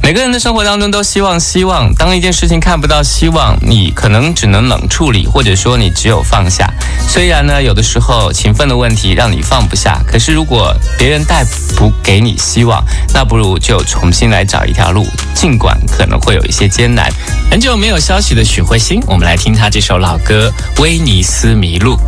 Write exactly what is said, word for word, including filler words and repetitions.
每个人的生活当中都希望希望，当一件事情看不到希望，你可能只能冷处理，或者说你只有放下。虽然呢，有的时候情分的问题让你放不下，可是如果别人带不给你希望，那不如就重新来找一条路，尽管可能会有一些艰难。很久没有消息的许慧欣，我们来听她这首老歌《威尼斯迷路》。